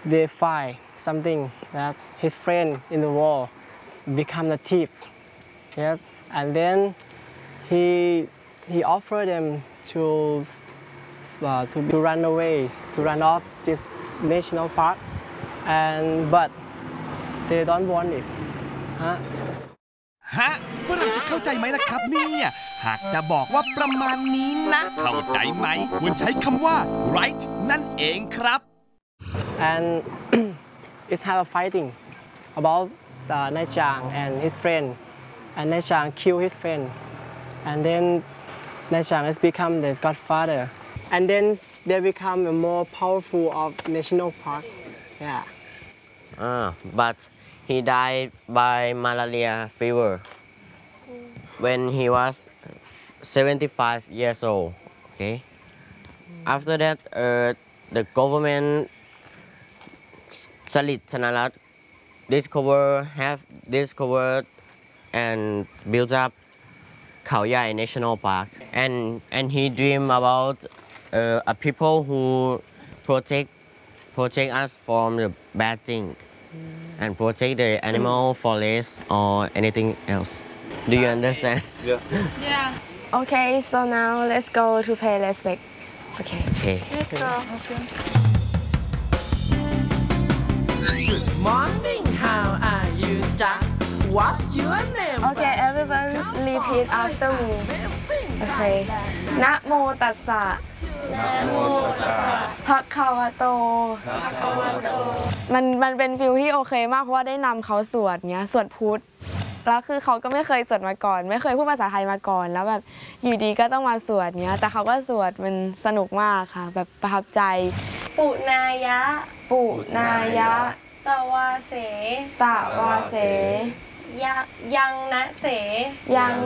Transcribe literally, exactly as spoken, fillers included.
they find something that his friend in the wall become the thief. Yes, and then he he offered them to uh, to, to run away, to run off this national park, and but they don't want it. Huh? ฮะฝรั่งจะเข้าใจไหมล่ะครับเนี่ยหากจะบอกว่าประมาณนี้นะเข้าใจไหมควรใช้คำว่า right นั่นเองครับ and it's have a fighting about uh, Nai Chang and his friend, and Nai Chang kill his friend, and then Nai Chang has become the godfather, and then they become a more powerful of national park. Yeah. Uh, but he died by malaria fever when he was seventy-five years old. Okay. After that, uh, the government Salit Thanarat discover have discovered and built up Khao Yai National Park, and and he dream about uh, a people who protect protect us from the bad thing and protect the animal forest or anything else. Do you understand? Yeah. Yeah. Okay, so now let's go to pay respect. Okay. Okay. Let's go. Good morning, how are you, Jack? What's your name? Okay, everyone repeat after me. Okay. นะโมตัสสะภะคะวะโตมันมันเป็นฟิลที่โอเคมากเพราะว่าได้นำเขาสวดเนี้ยสวดพุทธแล้วคือเขาก็ไม่เคยสวดมาก่อนไม่เคยพูดภาษาไทยมาก่อนแล้วแบบอยู่ดีก็ต้องมาสวดเนี้ยแต่เขาก็สวดมันสนุกมากค่ะแบบประทับใจปุนายะปุนายะตวาเสตวาเสยะยังนะเสยัง